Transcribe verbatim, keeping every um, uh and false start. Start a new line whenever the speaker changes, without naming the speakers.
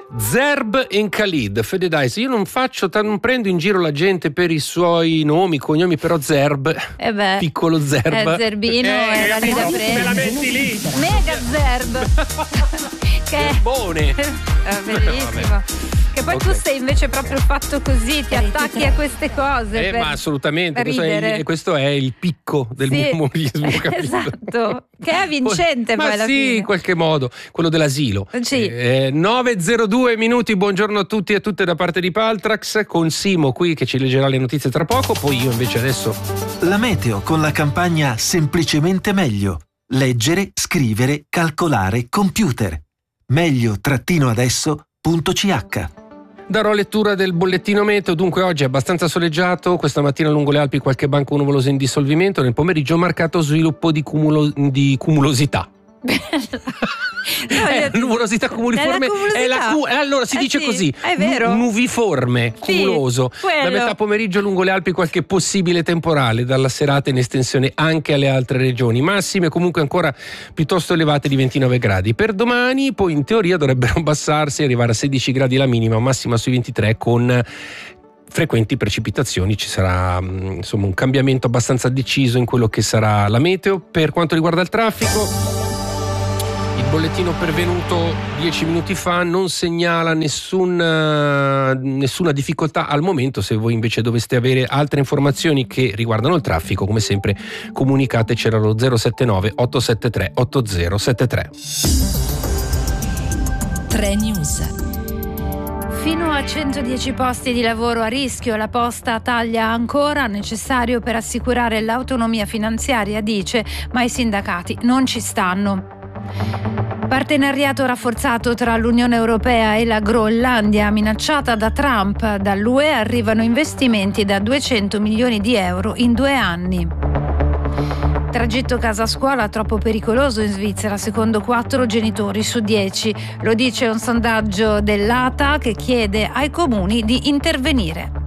Zerb e Khalid, Fede Dice, io non faccio, non prendo in giro la gente per i suoi nomi, cognomi, però Zerb,
eh beh,
piccolo Zerb,
è Zerbino,
eh,
era lì da prendere.
me la metti lì,
mega Zerb, che è
buone,
è bellissimo. Che poi okay. tu sei invece proprio fatto così, ti attacchi a queste cose.
Eh,
per
ma assolutamente, questo è, il, questo è il picco del
sì,
mio umorismo, capito?
Esatto, che è vincente poi,
ma
alla
sì,
fine.
in qualche modo, quello dell'asilo.
Sì.
Eh, nove e zero due minuti, buongiorno a tutti e a tutte da parte di Paltrax, con Simo qui che ci leggerà le notizie tra poco, poi io invece adesso...
La meteo con la campagna Semplicemente Meglio. Leggere, scrivere, calcolare, computer. Meglio trattino adesso punto c h.
Darò lettura del bollettino meteo. Dunque oggi è abbastanza soleggiato, questa mattina lungo le Alpi qualche banco nuvoloso in dissolvimento, nel pomeriggio marcato sviluppo di, cumulo, di cumulosità.
No,
eh, nuvolosità cumuliforme è la cu- allora si
eh
dice
sì,
così
è vero.
nuviforme,
sì,
cumuloso
quello.
Da metà pomeriggio lungo le Alpi qualche possibile temporale, dalla serata in estensione anche alle altre regioni, massime comunque ancora piuttosto elevate di ventinove gradi per domani, poi in teoria dovrebbero abbassarsi e arrivare a sedici gradi la minima, massima sui ventitré con frequenti precipitazioni. Ci sarà insomma un cambiamento abbastanza deciso in quello che sarà la meteo. Per quanto riguarda il traffico, il bollettino pervenuto dieci minuti fa non segnala nessun, nessuna difficoltà al momento. Se voi invece doveste avere altre informazioni che riguardano il traffico, come sempre comunicateci allo zero sette nove otto sette tre otto zero sette tre.
tre News.
Fino a centodieci posti di lavoro a rischio, la Posta taglia ancora, necessario per assicurare l'autonomia finanziaria, dice, ma i sindacati non ci stanno. Partenariato rafforzato tra l'Unione Europea e la Groenlandia, minacciata da Trump. Dall'U E arrivano investimenti da duecento milioni di euro in due anni. Tragitto casa-scuola troppo pericoloso in Svizzera, secondo quattro genitori su dieci. Lo dice un sondaggio dell'A T A che chiede ai comuni di intervenire.